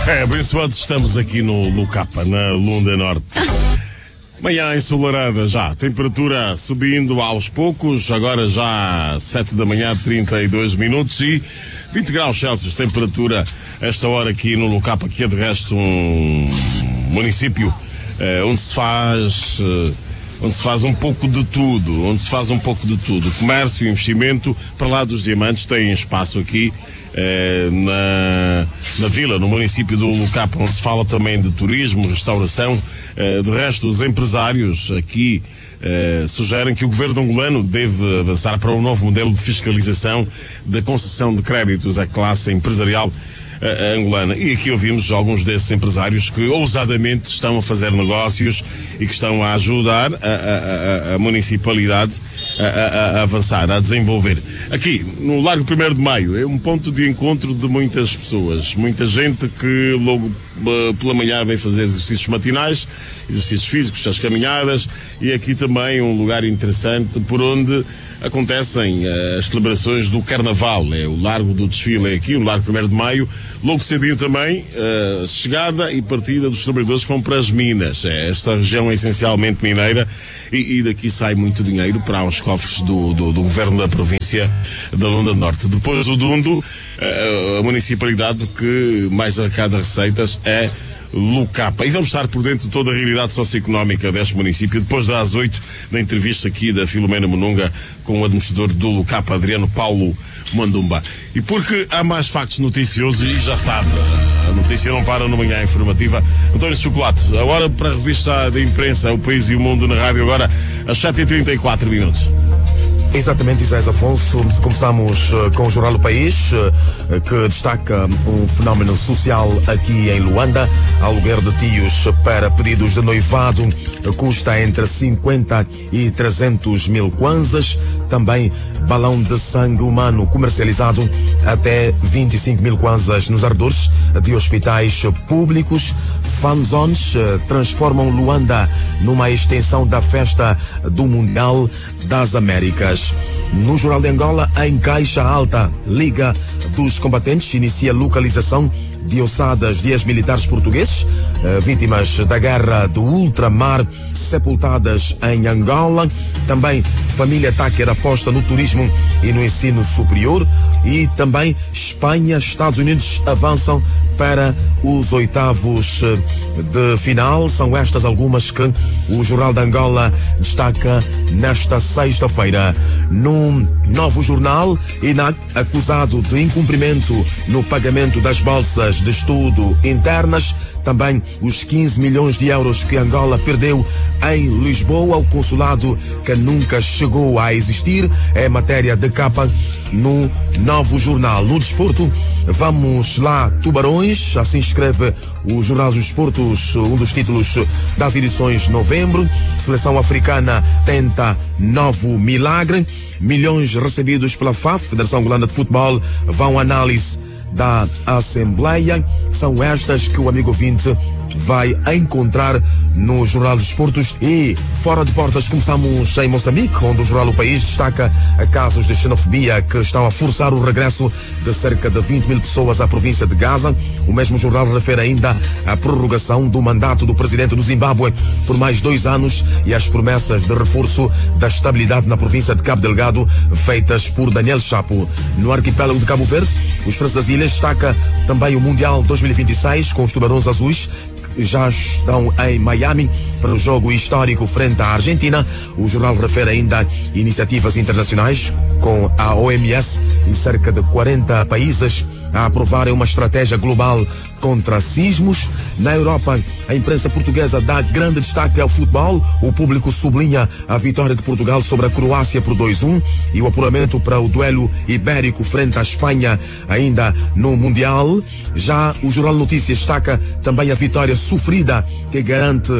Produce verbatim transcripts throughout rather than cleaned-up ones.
É, abençoados, estamos aqui no Lucapa, na Lunda Norte. Manhã ensolarada já, temperatura subindo aos poucos, agora já sete da manhã, trinta e dois minutos e vinte graus Celsius, temperatura esta hora aqui no Lucapa, que é de resto um município eh, onde se faz... Eh, onde se faz um pouco de tudo, onde se faz um pouco de tudo. Comércio, investimento, para lá dos diamantes, tem espaço aqui eh, na, na vila, no município do Lucapa, onde se fala também de turismo, restauração. Eh, de resto, os empresários aqui eh, sugerem que o governo angolano deve avançar para um novo modelo de fiscalização da concessão de créditos à classe empresarial a angolana. E aqui ouvimos alguns desses empresários que ousadamente estão a fazer negócios e que estão a ajudar a, a, a, a municipalidade a, a, a avançar, a desenvolver. Aqui, no Largo primeiro de Maio, é um ponto de encontro de muitas pessoas. Muita gente que logo uh, pela manhã vem fazer exercícios matinais, exercícios físicos, as caminhadas, e aqui também um lugar interessante por onde acontecem uh, as celebrações do Carnaval. É o Largo do Desfile, é aqui, o Largo primeiro de Maio. Logo cedinho também, uh, chegada e partida dos trabalhadores que vão para as minas. É, esta região é essencialmente mineira e, e daqui sai muito dinheiro para os cofres do, do, do governo da província da Lunda Norte. Depois do Dundo, uh, a municipalidade que mais arrecada receitas é Lucapa. E vamos estar por dentro de toda a realidade socioeconómica deste município, depois das oito, na entrevista aqui da Filomena Mununga com o administrador do Lucapa, Adriano Paulo Mandumba. E porque há mais factos noticiosos, e já sabe, a notícia não para no Manhã Informativa. António Chocolate, a hora para a revista da imprensa, O País e o Mundo na rádio, agora às sete e trinta e quatro minutos. Exatamente, Isaías Afonso. Começamos uh, com o Jornal do País, uh, que destaca um fenómeno social aqui em Luanda. Aluguer de tios para pedidos de noivado uh, custa entre cinquenta e trezentos mil kwanzas. Também balão de sangue humano comercializado até vinte e cinco mil kwanzas nos arredores de hospitais públicos. Fanzones uh, transformam Luanda numa extensão da festa do Mundial das Américas. No Jornal de Angola, em Caixa Alta, Liga dos Combatentes inicia localização de ossadas de ex-militares portugueses, uh, vítimas da guerra do ultramar, sepultadas em Angola. Também família Táquer aposta no turismo e no ensino superior. E também Espanha, Estados Unidos avançam para os oitavos de final. São estas algumas que o Jornal de Angola destaca nesta sexta-feira. Num novo jornal, I N A C, acusado de incumprimento no pagamento das bolsas de estudo internas. Também os quinze milhões de euros que Angola perdeu em Lisboa, o consulado que nunca chegou a existir, é matéria de capa no novo jornal. No desporto, vamos lá, Tubarões, assim escreve o Jornal dos Desportos, um dos títulos das edições de novembro. Seleção africana tenta novo milagre. Milhões recebidos pela F A F, Federação Angolana de Futebol, vão à análise da Assembleia. São estas que o amigo ouvinte vai encontrar no Jornal dos Desportos. E fora de portas, começamos em Moçambique, onde o Jornal do País destaca casos de xenofobia que estão a forçar o regresso de cerca de vinte mil pessoas à província de Gaza. O mesmo jornal refere ainda a prorrogação do mandato do presidente do Zimbábue por mais dois anos e as promessas de reforço da estabilidade na província de Cabo Delgado feitas por Daniel Chapo. No arquipélago de Cabo Verde, o Expresso das Ilhas destaca também o Mundial dois mil e vinte e seis, com os Tubarões Azuis já estão em Miami para o jogo histórico frente à Argentina. O jornal refere ainda iniciativas internacionais com a O M S e cerca de quarenta países a aprovarem uma estratégia global contra sismos. Na Europa, a imprensa portuguesa dá grande destaque ao futebol. O público sublinha a vitória de Portugal sobre a Croácia por dois a um e o apuramento para o duelo ibérico frente à Espanha ainda no Mundial. Já o Jornal de Notícias destaca também a vitória sofrida que garante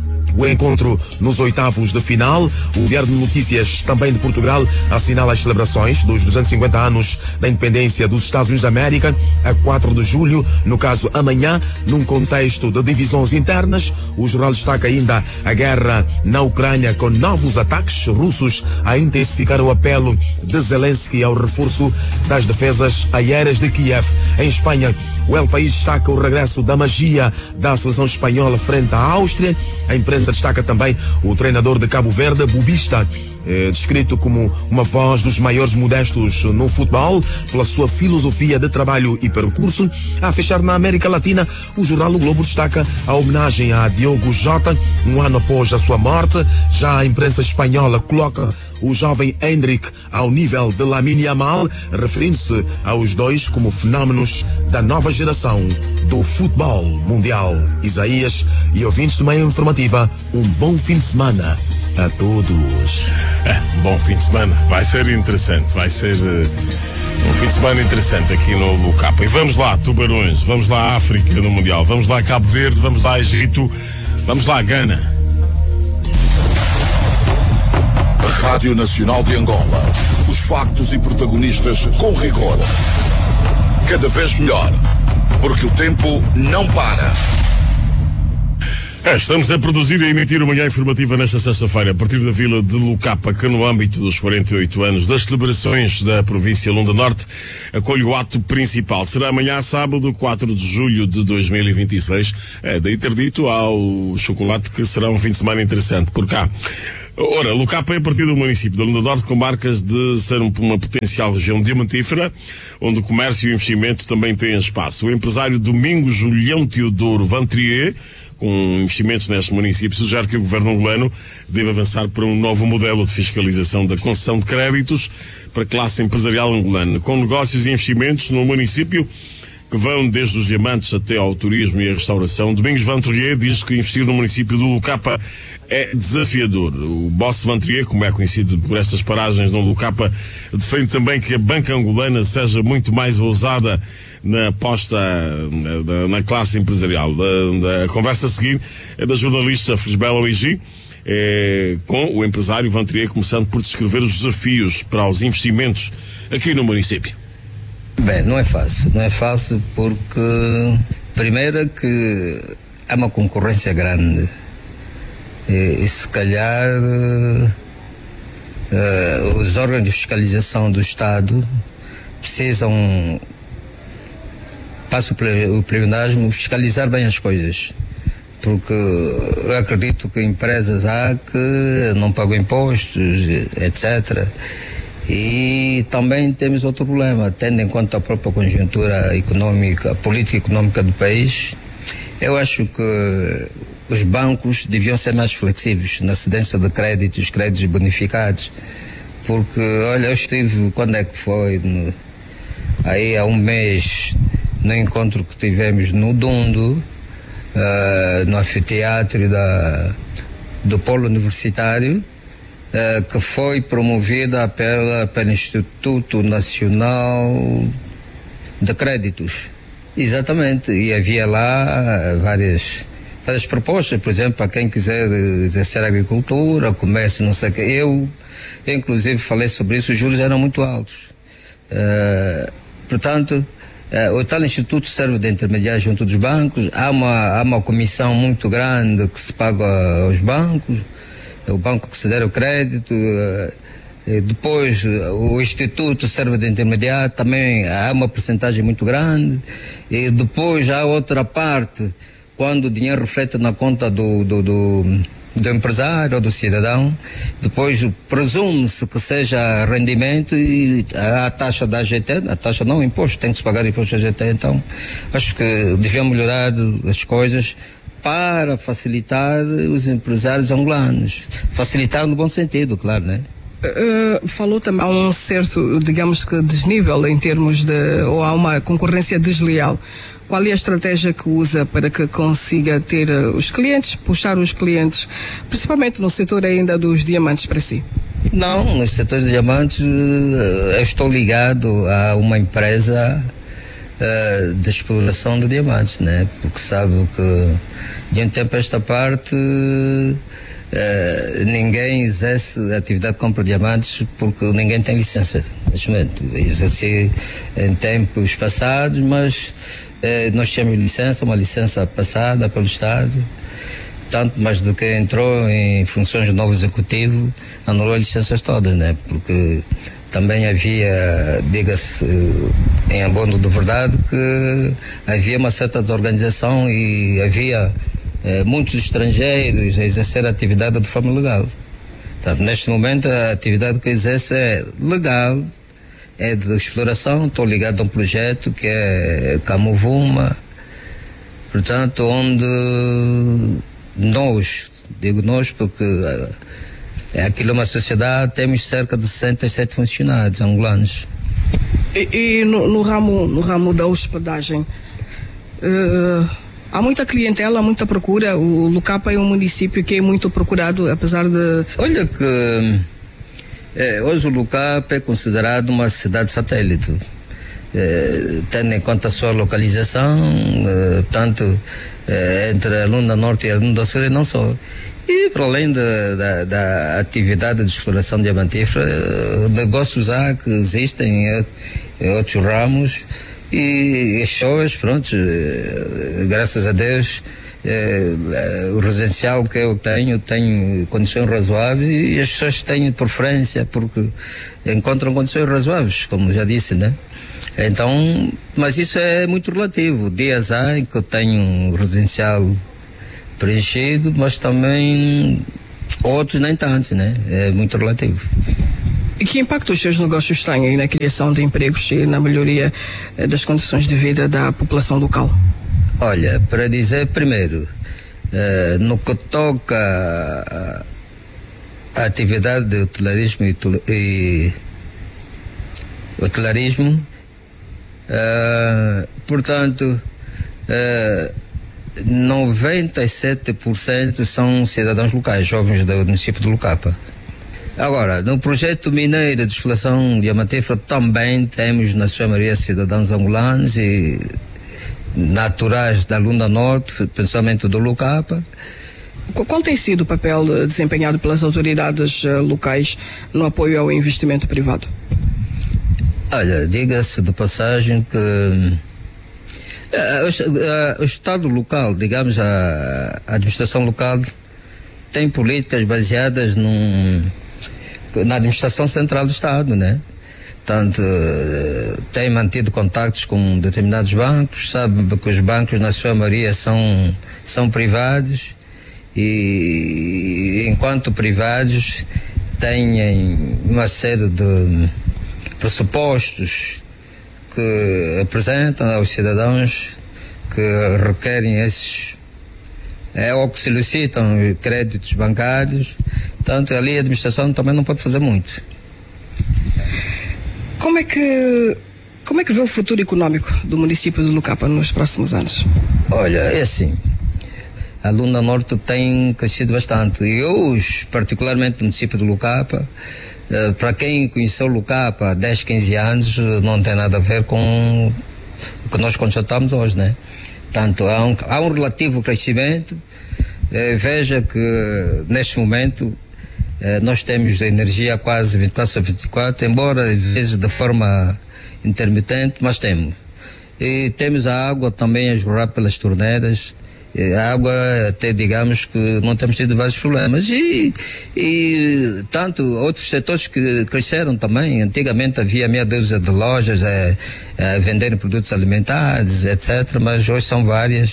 o encontro nos oitavos de final. O Diário de Notícias, também de Portugal, assinala as celebrações dos duzentos e cinquenta anos da independência dos Estados Unidos da América, a quatro de julho, no caso amanhã, num contexto de divisões internas. O jornal destaca ainda a guerra na Ucrânia, com novos ataques russos a intensificar o apelo de Zelensky ao reforço das defesas aéreas de Kiev. Em Espanha, O El País destaca o regresso da magia da seleção espanhola frente à Áustria. A imprensa destaca também o treinador de Cabo Verde, Bubista, É descrito como uma voz dos maiores modestos no futebol, pela sua filosofia de trabalho e percurso. A fechar na América Latina, o jornal O Globo destaca a homenagem a Diogo Jota, um ano após a sua morte. Já a imprensa espanhola coloca o jovem Endrick ao nível de Lamine Yamal, referindo-se aos dois como fenómenos da nova geração do futebol mundial. Isaías e ouvintes de Manhã Informativa, um bom fim de semana a todos. É, bom fim de semana. Vai ser interessante. Vai ser uh, um fim de semana interessante aqui no Lucapa. E vamos lá, Tubarões. Vamos lá, África no Mundial. Vamos lá, Cabo Verde. Vamos lá, Egito. Vamos lá, Gana. Rádio Nacional de Angola. Os factos e protagonistas com rigor. Cada vez melhor. Porque o tempo não para. É, estamos a produzir e a emitir uma manhã informativa nesta sexta-feira, a partir da vila de Lucapa, que no âmbito dos quarenta e oito anos das celebrações da província Lunda Norte, acolhe o ato principal. Será amanhã, sábado, quatro de julho de dois mil e vinte e seis. É, daí ter dito ao chocolate que será um fim de semana interessante por cá. Ora, Lucapa é a partir do município de Lunda Norte, com marcas de ser uma potencial região diamantífera, onde o comércio e o investimento também têm espaço. O empresário Domingos Julião Teodoro Vantrier, com investimentos neste município, sugere que o governo angolano deve avançar para um novo modelo de fiscalização da concessão de créditos para a classe empresarial angolana, com negócios e investimentos no município que vão desde os diamantes até ao turismo e a restauração. Domingos Vantrier diz que investir no município do Lucapa é desafiador. O boss Vantrier, como é conhecido por estas paragens no Lucapa, defende também que a banca angolana seja muito mais ousada na aposta na, na classe empresarial. Da, da conversa a seguir é da jornalista Frisbela Oigi, é, com o empresário Vantrier, começando por descrever os desafios para os investimentos aqui no município. Bem, não é fácil, não é fácil porque, primeiro, que há uma concorrência grande e, e se calhar uh, uh, os órgãos de fiscalização do Estado precisam, passo o pleonasmo, fiscalizar bem as coisas, porque eu acredito que empresas há que não pagam impostos, etcétera. E também temos outro problema, tendo em conta a própria conjuntura económica, política e económica do país. Eu acho que os bancos deviam ser mais flexíveis na cedência de créditos, créditos bonificados, porque, olha, eu estive, quando é que foi? No, aí há um mês, no encontro que tivemos no Dundo, uh, no anfiteatro da, do Polo Universitário, Uh, que foi promovida pela, pelo Instituto Nacional de Créditos. Exatamente, e havia lá várias, várias propostas, por exemplo, para quem quiser exercer agricultura, comércio, não sei o que. Eu, eu, inclusive, falei sobre isso, os juros eram muito altos. Uh, portanto, uh, o tal Instituto serve de intermediário junto dos bancos, há uma, há uma comissão muito grande que se paga aos bancos, o banco que se der o crédito, depois o Instituto serve de intermediário, também há uma porcentagem muito grande, e depois há outra parte, quando o dinheiro reflete na conta do, do, do, do empresário ou do cidadão, depois presume-se que seja rendimento e a taxa da A G T, a taxa não, imposto, tem que se pagar imposto da A G T, então acho que deviam melhorar as coisas para facilitar os empresários angolanos. Facilitar no bom sentido, claro, né? Uh, falou também há um certo, digamos que, desnível em termos de, ou há uma concorrência desleal. Qual é a estratégia que usa para que consiga ter uh, os clientes, puxar os clientes, principalmente no setor ainda dos diamantes para si? Não, no setor dos diamantes uh, eu estou ligado a uma empresa Uh, de exploração de diamantes, né? Porque sabe que de um tempo a esta parte uh, ninguém exerce atividade de compra de diamantes porque ninguém tem licença neste momento. Exerci em tempos passados, mas uh, nós tínhamos licença, uma licença passada pelo Estado, tanto mais do que entrou em funções de novo executivo, anulou as licenças todas, né? Porque também havia, diga-se, em abono de verdade que havia uma certa desorganização e havia eh, muitos estrangeiros a exercer a atividade de forma legal. Portanto, neste momento a atividade que eu exerço é legal, é de exploração, estou ligado a um projeto que é Camovuma, portanto, onde nós, digo nós porque é aquilo é uma sociedade, temos cerca de sessenta e sete funcionários angolanos. E, e no, no, ramo, no ramo da hospedagem, uh, há muita clientela, há muita procura. O Lucapa é um município que é muito procurado, apesar de... Olha que é, hoje o Lucapa é considerado uma cidade satélite, é, tendo em conta a sua localização, é, tanto é, entre a Lunda Norte e a Lunda Sul, e não só. E para além da, da, da atividade de exploração diamantífera, negócios há que existem em, em outros ramos, e as pessoas, pronto, graças a Deus, eh, o residencial que eu tenho, tenho condições razoáveis, e as pessoas têm preferência porque encontram condições razoáveis, como já disse, né? Então, mas isso é muito relativo. Dias há em que eu tenho um residencial preenchido, mas também outros nem tanto, né? É muito relativo. E que impacto os seus negócios têm aí na criação de empregos e na melhoria eh, das condições de vida da população local? Olha, para dizer primeiro, eh, no que toca à atividade de hotelarismo e, e hotelarismo, eh, portanto, eh, noventa e sete por cento são cidadãos locais, jovens do município de Lucapa. Agora, no projeto mineiro de exploração diamantífera também temos, na sua maioria, cidadãos angolanos e naturais da Lunda Norte, principalmente do Lucapa. Qual tem sido o papel desempenhado pelas autoridades uh, locais no apoio ao investimento privado? Olha, diga-se de passagem que uh, o, uh, o Estado local, digamos, a, a administração local tem políticas baseadas num, na administração central do Estado, né? Portanto, uh, tem mantido contactos com determinados bancos, sabe que os bancos, na sua maioria, são, são privados, e enquanto privados têm uma série de pressupostos que apresentam aos cidadãos que requerem esses, é, ou que solicitam créditos bancários. Portanto, ali a administração também não pode fazer muito. Como é que como é que vê o futuro econômico do município de Lucapa nos próximos anos? Olha, é assim, a Lunda Norte tem crescido bastante, e hoje, particularmente no município de Lucapa, eh, para quem conheceu Lucapa há dez, quinze anos, não tem nada a ver com o que nós constatamos hoje, né? Portanto, há um, há um relativo crescimento. Eh, veja que neste momento eh, nós temos energia quase vinte e quatro sobre vinte e quatro, embora às vezes de forma intermitente, mas temos. E temos a água também a escorrer pelas torneiras. A água, até digamos que não temos tido vários problemas, e, e tanto outros setores que cresceram também. Antigamente havia meia dúzia de lojas a, a vender produtos alimentares, etcétera, mas hoje são várias,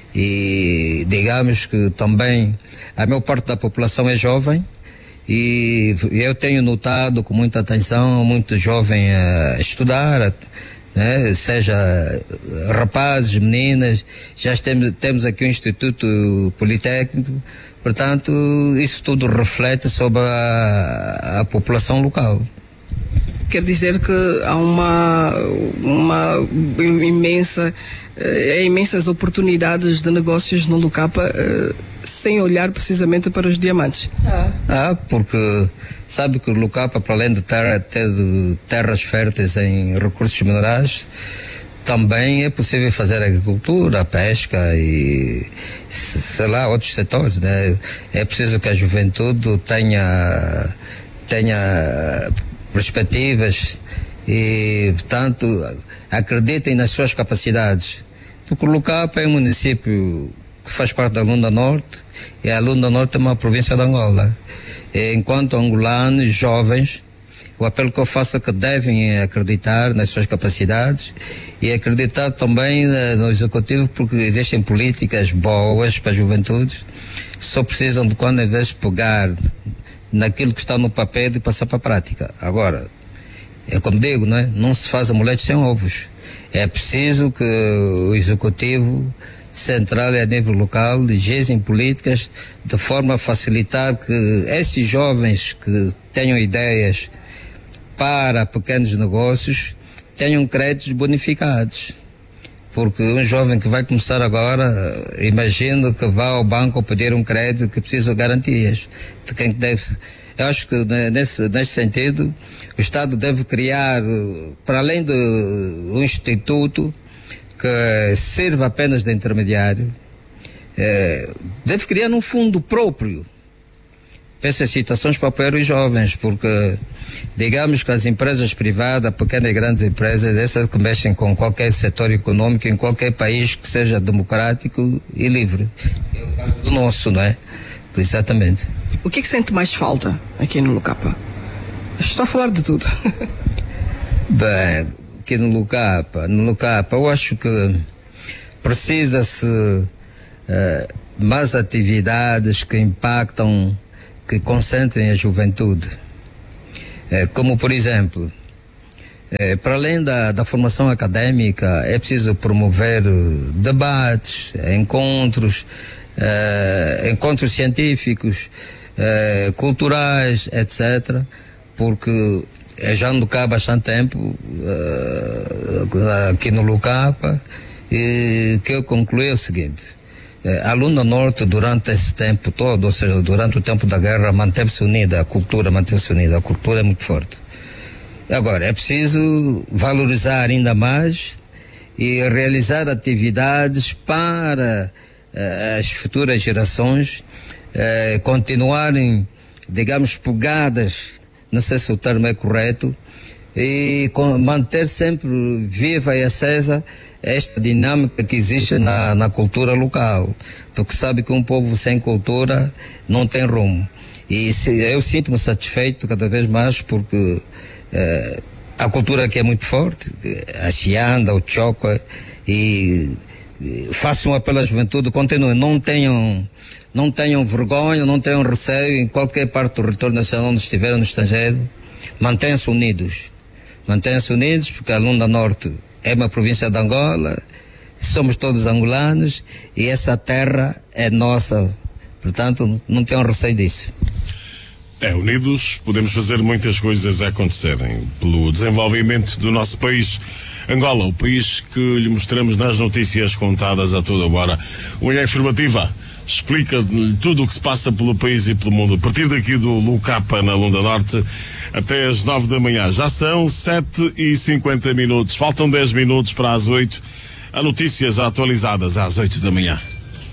e digamos que também a maior parte da população é jovem, e eu tenho notado com muita atenção muito jovem a estudar, a, né? Seja rapazes, meninas. Já temos, temos aqui o Instituto Politécnico, portanto isso tudo reflete sobre a, a população local. Quer dizer que há uma, uma imensa, eh, imensas oportunidades de negócios no Lucapa, eh, sem olhar precisamente para os diamantes. Ah, ah porque sabe que o Lucapa, para além de ter, ter terras férteis em recursos minerais, também é possível fazer agricultura, pesca e, sei lá, outros setores, né? É preciso que a juventude tenha, tenha perspectivas e, portanto, acreditem nas suas capacidades, porque o Lucapa é um município que faz parte da Lunda Norte, e a Lunda Norte é uma província de Angola. E, enquanto angolanos jovens, O apelo que eu faço é que devem acreditar nas suas capacidades e acreditar também uh, no executivo, porque existem políticas boas para a juventude, só precisam de quando, em vez de pegar naquilo que está no papel e passar para a prática. Agora, é como digo, não é? Não se faz omelete sem ovos. É preciso que o executivo central e a nível local legem políticas de forma a facilitar que esses jovens que tenham ideias para pequenos negócios tenham créditos bonificados. Porque um jovem que vai começar agora, imagino que vá ao banco pedir um crédito que precisa de garantias de quem deve. Eu acho que nesse, nesse sentido o Estado deve criar, para além do um instituto que sirva apenas de intermediário, eh, deve criar um fundo próprio para essas situações para apoiar os jovens, porque digamos que as empresas privadas, pequenas e grandes empresas, essas que mexem com qualquer setor econômico em qualquer país que seja democrático e livre. É o caso do nosso, não é? Exatamente. O que é que sente mais falta aqui no Lucapa? Estou a falar de tudo. Bem, aqui no Lucapa, no Lucapa, eu acho que precisa-se uh, mais atividades que impactam, que concentrem a juventude. Uh, como, por exemplo, uh, para além da, da formação académica, é preciso promover uh, debates, encontros, uh, encontros científicos, uh, culturais, etcétera, porque já ando cá há bastante tempo, uh, aqui no Lucapa, e que eu concluí o seguinte: uh, a Lunda Norte, durante esse tempo todo, ou seja, durante o tempo da guerra, manteve-se unida, a cultura manteve-se unida, a cultura é muito forte. Agora, é preciso valorizar ainda mais e realizar atividades para uh, as futuras gerações uh, continuarem, digamos, pegadas, não sei se o termo é correto, e com, manter sempre viva e acesa esta dinâmica que existe na, na cultura local, porque sabe que um povo sem cultura não tem rumo. E se, eu sinto-me satisfeito cada vez mais porque eh, a cultura aqui é muito forte, a xianda, o choca, e, e faço um apelo à juventude: continuem, não tenham Não tenham vergonha, não tenham receio, em qualquer parte do território nacional onde estiverem no estrangeiro, mantenham-se unidos. Mantenham-se unidos, porque a Lunda Norte é uma província de Angola, somos todos angolanos e essa terra é nossa. Portanto, não tenham receio disso. É, unidos podemos fazer muitas coisas acontecerem pelo desenvolvimento do nosso país. Angola, o país que lhe mostramos nas notícias contadas a toda hora. Unha Informativa explica tudo o que se passa pelo país e pelo mundo. A partir daqui do Lucapa, na Lunda Norte, até às nove da manhã. Já são sete e cinquenta minutos. Faltam dez minutos para as oito. Há notícias atualizadas às oito da manhã.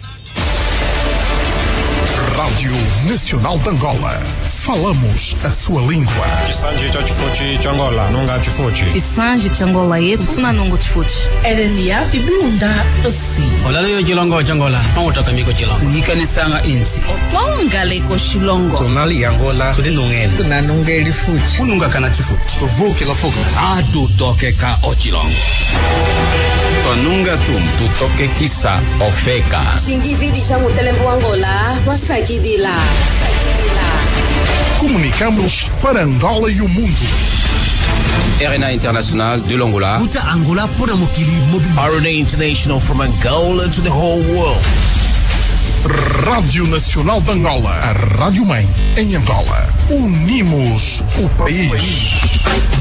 Rádio Nacional de Angola. Falamos a sua língua. Chisanji cha chifuchi cha Angola, nunga chifuchi. Chisanji cha Angola yetu tuna nungu chifuchi. Erenia tibunda osi. Olalo yo chilongo cha Angola, pangotaka miko chilongo. Uyikanisanga inzi. Otwangale ko shilongo. Tonali Angola, tuli nungeni. Tunanungeli fuchi. Ununga kana chifuchi. Vuki la fogna. Atu toke ka ochilongo. Tonunga tum, tu toke kisa ofeka. Shingividi cha mutelembo Angola, wasakidila. Wasakidila. Comunicamos para Angola e o mundo. R N A International de l'Angola. Uta Angola pura mokili mobile. R N A International from Angola to the whole world. Rádio Nacional de Angola, a Rádio Mãe em Angola. Unimos o país.